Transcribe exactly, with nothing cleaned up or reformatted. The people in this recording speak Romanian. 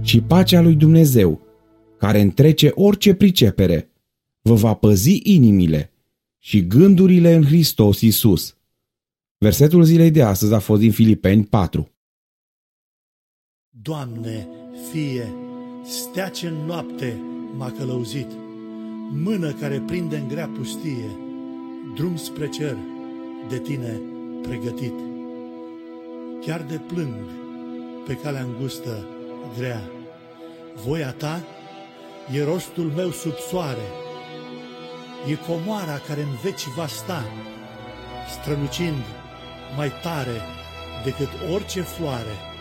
și pacea lui Dumnezeu, care întrece orice pricepere, vă va păzi inimile și gândurile în Hristos Iisus. Versetul zilei de astăzi a fost din Filipeni patru. Doamne, Fie, stea ce în noapte m-a călăuzit, mână care prinde în grea pustie, drum spre cer de Tine pregătit. Chiar de plâng pe calea îngustă grea, voia Ta e rostul meu sub soare, e comoara care în veci va sta, strălucind mai tare decât orice floare.